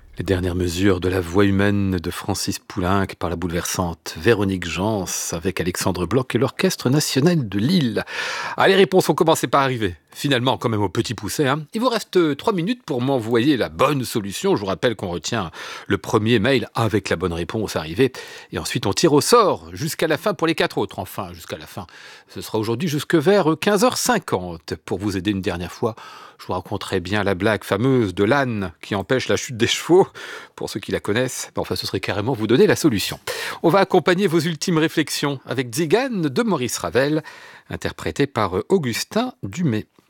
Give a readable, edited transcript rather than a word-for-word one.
Les dernières mesures de la voix humaine de Francis Poulenc par la bouleversante Véronique Jans avec Alexandre Bloch et l'Orchestre national de Lille. Ah, les réponses ont commencé par arriver. Finalement, quand même au petit poussé. Il vous reste 3 minutes pour m'envoyer la bonne solution. Je vous rappelle qu'on retient le premier mail avec la bonne réponse arrivée. Et ensuite, on tire au sort jusqu'à la fin pour les 4 autres. Enfin, jusqu'à la fin. Ce sera aujourd'hui jusque vers 15h50. Pour vous aider une dernière fois, je vous raconterai bien la blague fameuse de l'âne qui empêche la chute des chevaux. Pour ceux qui la connaissent, enfin, ce serait carrément vous donner la solution. On va accompagner vos ultimes réflexions avec Zigane de Maurice Ravel, interprété par Augustin Dumay.